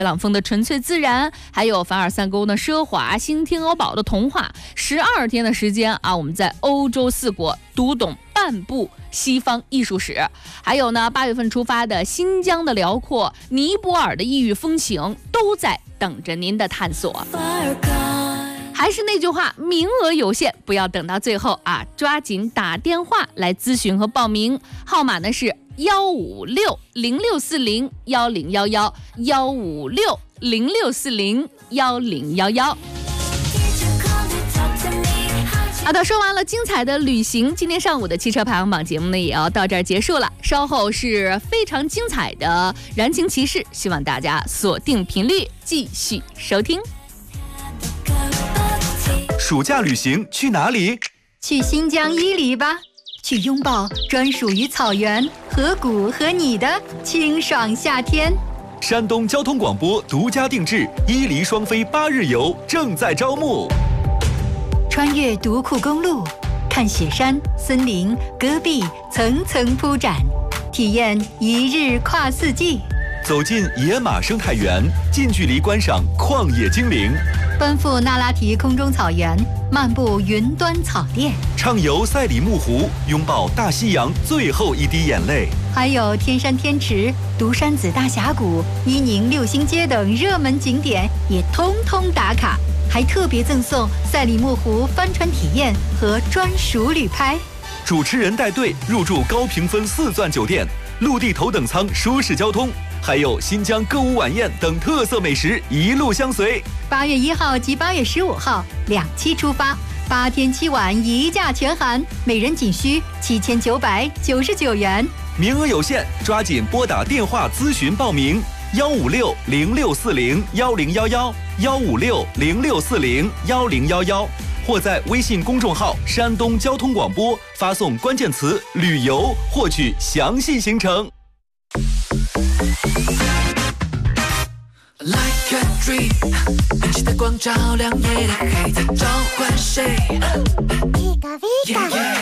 朗峰的纯粹自然，还有凡尔赛宫的奢华，新天鹅堡的童话。12天的时间啊，我们在欧洲4国读懂半部西方艺术史。还有呢，8月份出发的新疆的辽阔，尼泊尔的异域风情，都在等着您的探索。还是那句话，名额有限，不要等到最后啊，抓紧打电话来咨询和报名，号码呢是156-0640-11011，156-0640-11011。好的，说完了精彩的旅行，今天上午的汽车排行榜节目呢也要到这儿结束了。稍后是非常精彩的燃情骑士，希望大家锁定频率继续收听。 暑假旅行去哪里？ 去新疆伊犁吧，去拥抱专属于草原、河谷和你的清爽夏天。 山东交通广播独家定制伊犁双飞8日游正在招募。 穿越独库公路，看雪山、森林、戈壁层层铺展，体验一日跨4季。 走进野马生态园，近距离观赏旷野精灵。 奔赴那拉提空中草原，漫步云端草甸。 畅游赛里木湖，拥抱大西洋最后一滴眼泪。 还有天山天池、独山子大峡谷、伊宁6星街等热门景点也通通打卡，还特别赠送赛里木湖帆船体验和专属旅拍。 主持人带队入住高评分4钻酒店，陆地头等舱舒适交通，还有新疆歌舞晚宴等特色美食一路相随。 8月1号及8月15号2期出发，8天7晚1价全含，每人仅需7999元。 名额有限，抓紧拨打电话咨询报名：156-0640-11011，156-0640-11011，或在微信公众号山东交通广播发送关键词旅游，获取详细行程。 Like a dream， 很期待光照亮夜的海在召唤谁？